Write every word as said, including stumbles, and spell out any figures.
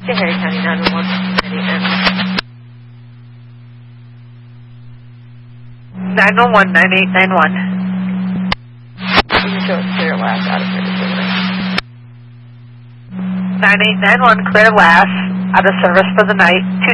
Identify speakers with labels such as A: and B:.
A: to Harry County nine one one.
B: nine one one, nine eight nine one.
A: You can show us clear last out of service.
B: nine eight nine one, clear last, out of service for the night, two